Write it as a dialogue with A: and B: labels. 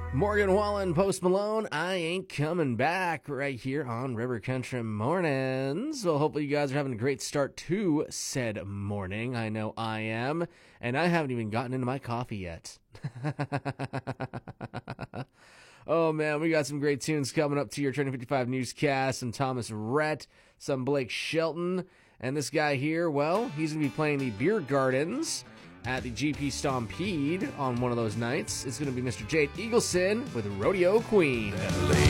A: Morgan Wallen, Post Malone, I Ain't Coming Back, right here on River Country Mornings. Well, hopefully you guys are having a great start to said morning. I know I am, and I haven't even gotten into my coffee yet. Oh man, we got some great tunes coming up to your Trending 55 newscast. Some Thomas Rhett, some Blake Shelton, and this guy here, well, he's going to be playing the Beer Gardens at the GP Stampede on one of those nights. It's going to be Mr. Jade Eagleson with Rodeo Queen.